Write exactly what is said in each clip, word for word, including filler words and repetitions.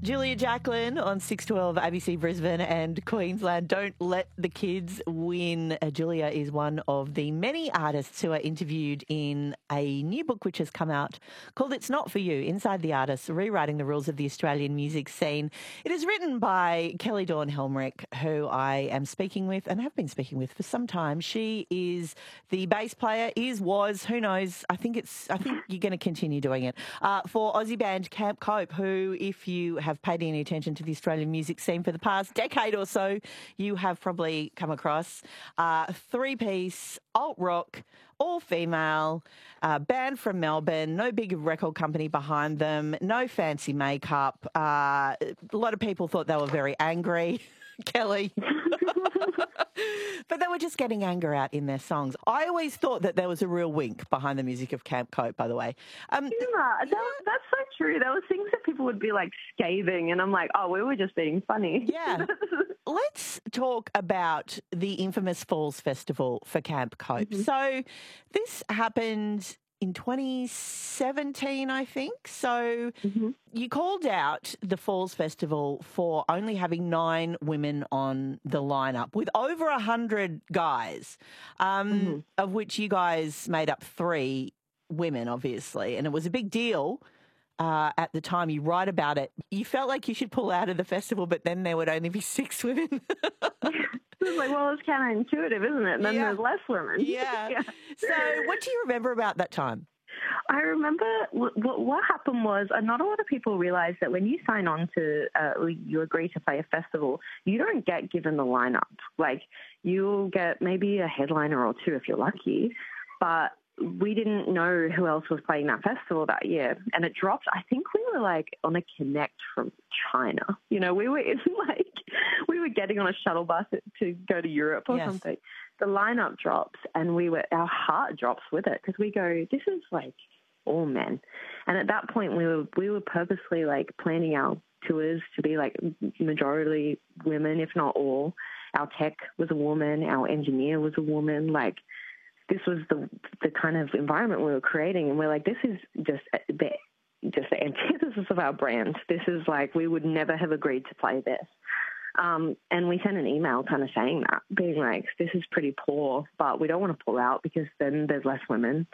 Julia Jacklin on six twelve A B C Brisbane and Queensland. Don't let the kids win. Uh, Julia is one of the many artists who are interviewed in a new book which has come out called It's Not For You, Inside the Artists, Rewriting the Rules of the Australian Music Scene. It is written by Kelly Dawn Helmrich, who I am speaking with and have been speaking with for some time. She is the bass player, is, was, who knows, I think it's, I think you're going to continue doing it, uh, for Aussie band Camp Cope, who, if you have paid any attention to the Australian music scene for the past decade or so, you have probably come across. Uh, three-piece, alt-rock, all-female, uh, band from Melbourne, no big record company behind them, no fancy makeup. Uh, a lot of people thought they were very angry, Kelly. But they were just getting anger out in their songs. I always thought that there was a real wink behind the music of Camp Cope, by the way. Um, yeah, that, that's so true. There were things that people would be like scathing, and I'm like, oh, we were just being funny. Yeah. Let's talk about the infamous Falls Festival for Camp Cope. Mm-hmm. So this happened in twenty seventeen, I think. So mm-hmm. you called out the Falls Festival for only having nine women on the lineup with over a hundred guys, um, mm-hmm. of which you guys made up three women, obviously. And it was a big deal uh, at the time. You write about it. You felt like you should pull out of the festival, but then there would only be six women. It was like, well, it's counterintuitive, isn't it? And then yeah. there's less women. Yeah. yeah. So what do you remember about that time? I remember what, what happened was uh, not a lot of people realize that when you sign on to, uh, you agree to play a festival, you don't get given the lineup. Like, you'll get maybe a headliner or two if you're lucky, but we didn't know who else was playing that festival that year. And it dropped. I think we were like on a connect from China. You know, we were in like, we were getting on a shuttle bus to go to Europe or yes. something. The lineup drops and we were, our heart drops with it because we go, this is like all men. And at that point we were, we were purposely like planning our tours to be like majority women, if not all. Our tech was a woman. Our engineer was a woman. Like, this was the the kind of environment we were creating, and we're like, this is just the just the antithesis of our brand. This is like, we would never have agreed to play this. Um, and we sent an email kind of saying that, being like, this is pretty poor, but we don't want to pull out because then there's less women.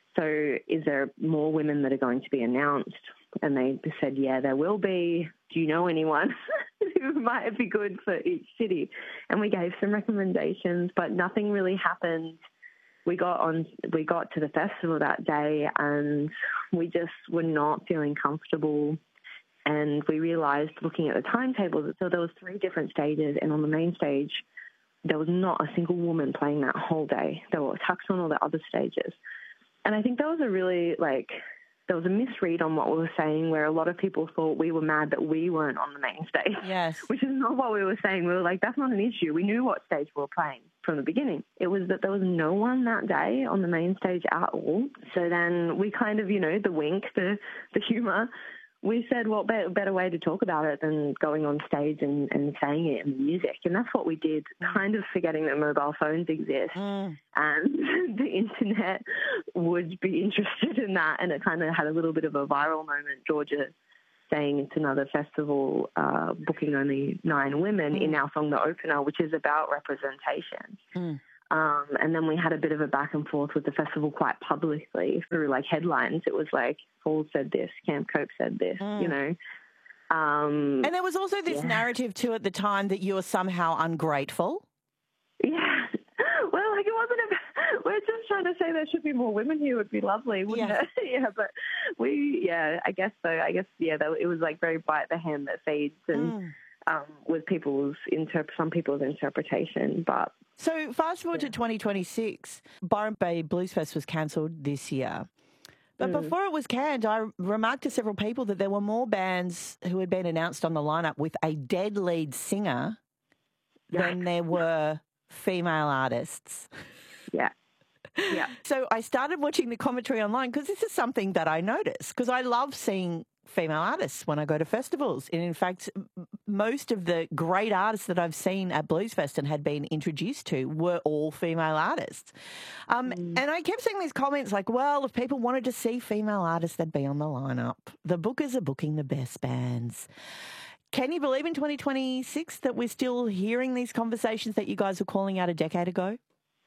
So is there more women that are going to be announced? And they said, yeah, there will be. Do you know anyone who might be good for each city? And we gave some recommendations, but nothing really happened. We got on, we got to the festival that day and we just were not feeling comfortable. And we realized, looking at the timetable, that so there was three different stages, and on the main stage, there was not a single woman playing that whole day. They were tucked on all the other stages. And I think that was a really, like, there was a misread on what we were saying, where a lot of people thought we were mad that we weren't on the main stage. Yes. Which is not what we were saying. We were like, that's not an issue. We knew what stage we were playing from the beginning. It was that there was no one that day on the main stage at all. So then we kind of, you know, the wink, the, the humour, we said, well, better, better way to talk about it than going on stage and, and saying it in the music. And that's what we did, kind of forgetting that mobile phones exist mm. and the internet would be interested in that. And it kind of had a little bit of a viral moment, Georgia saying it's another festival uh, booking only nine women mm. in our song The Opener, which is about representation. Mm. Um, and then we had a bit of a back and forth with the festival quite publicly through like headlines. It was like, Falls said this, Camp Cope said this, mm. you know. Um, and there was also this yeah. narrative too at the time that you were somehow ungrateful. Yeah. Well, like, it wasn't about, we're just trying to say there should be more women here would be lovely, wouldn't yes. it? yeah, but we, yeah, I guess so. I guess, yeah, that, it was like very bite the hand that feeds and mm. um, with people's, interp- some people's interpretation, but... So fast forward yeah. to twenty twenty-six, Byron Bay Blues Fest was cancelled this year. But mm. before it was canned, I remarked to several people that there were more bands who had been announced on the lineup with a dead lead singer yeah. than there were female artists. Yeah. Yeah. So I started watching the commentary online because this is something that I notice because I love seeing female artists when I go to festivals. And in fact, most of the great artists that I've seen at Bluesfest and had been introduced to were all female artists. Um, mm. And I kept seeing these comments like, well, if people wanted to see female artists, they'd be on the lineup. The bookers are booking the best bands. Can you believe in twenty twenty-six that we're still hearing these conversations that you guys were calling out a decade ago?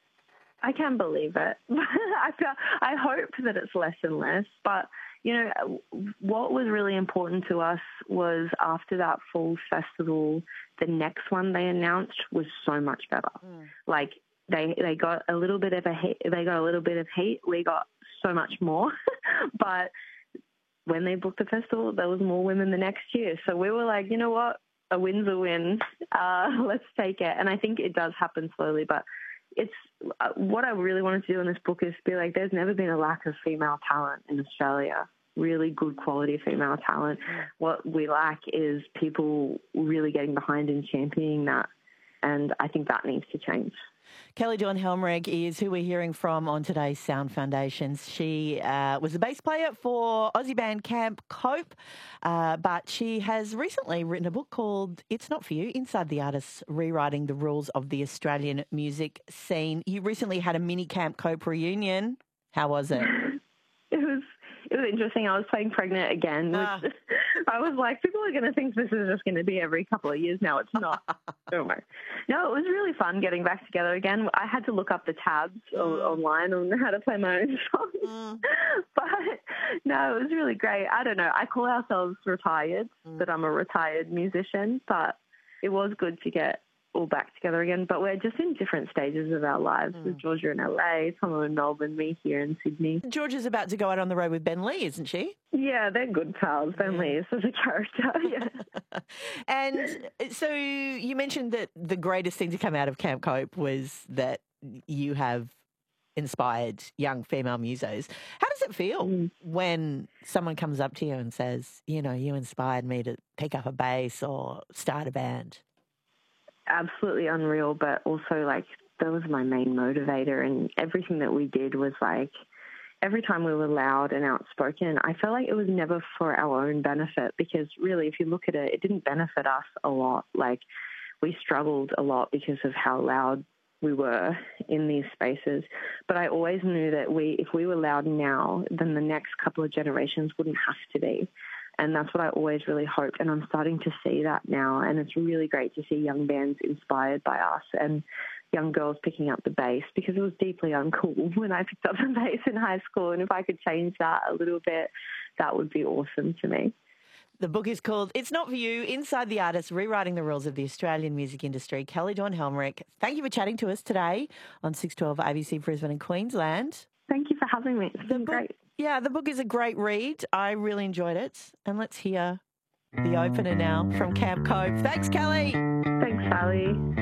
I can't believe it. I feel, I hope that it's less and less. But, you know, what was really important to us was after that Falls Festival, the next one they announced was so much better. Mm. Like they they got a little bit of a heat, they got a little bit of heat. We got so much more. But when they booked the festival, there was more women the next year. So we were like, you know what, a win's a win. Uh, let's take it. And I think it does happen slowly, but it's uh, what I really wanted to do in this book is be like, there's never been a lack of female talent in Australia, really good quality female talent. What we lack is people really getting behind and championing that. And I think that needs to change. Kelly Dawn Helmerich is who we're hearing from on today's Sound Foundations. She uh, was the bass player for Aussie band Camp Cope, uh, but she has recently written a book called It's Not For You, Inside the Artists, Rewriting the Rules of the Australian Music Scene. You recently had a mini Camp Cope reunion. How was it? It was it was interesting. I was playing Pregnant again. Which ah. I was like, people are going to think this is just going to be every couple of years now. It's not. Don't worry. No, it was really fun getting back together again. I had to look up the tabs mm. online on how to play my own songs. Mm. But no, it was really great. I don't know. I call ourselves retired, mm. but I'm a retired musician. But it was good to get all back together again, but we're just in different stages of our lives. Mm. With Georgia in L A, Tom in Melbourne, me here in Sydney. Georgia's about to go out on the road with Ben Lee, isn't she? Yeah, they're good pals. Ben Lee is as a character, yeah. And so you mentioned that the greatest thing to come out of Camp Cope was that you have inspired young female musos. How does it feel mm. when someone comes up to you and says, you know, you inspired me to pick up a bass or start a band? Absolutely unreal, but also like that was my main motivator, and everything that we did was like every time we were loud and outspoken, I felt like it was never for our own benefit, because really if you look at it, it didn't benefit us a lot. Like we struggled a lot because of how loud we were in these spaces. But I always knew that we, if we were loud now, then the next couple of generations wouldn't have to be. And that's what I always really hoped. And I'm starting to see that now. And it's really great to see young bands inspired by us and young girls picking up the bass, because it was deeply uncool when I picked up the bass in high school. And if I could change that a little bit, that would be awesome to me. The book is called It's Not For You, Inside the Artists, Rewriting the Rules of the Australian Music Industry. Kelly Dawn Helmerich, thank you for chatting to us today on six twelve A B C Brisbane and Queensland. Thank you for having me. It's been book, great. Yeah, the book is a great read. I really enjoyed it. And let's hear the opener now from Camp Cope. Thanks, Kelly. Thanks, Sally.